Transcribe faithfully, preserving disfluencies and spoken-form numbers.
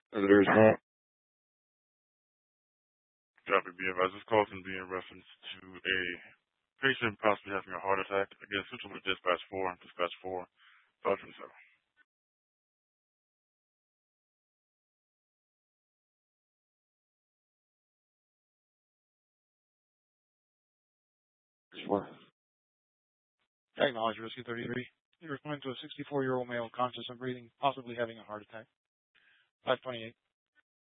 There's not. Copy, be advised. This call can be in reference to a patient possibly having a heart attack. Again, switching with dispatch four, dispatch four, five twenty-seven. Sure. Technology Rescue thirty-three. You're responding to a sixty-four-year-old male conscious of breathing, possibly having a heart attack. five twenty-eight.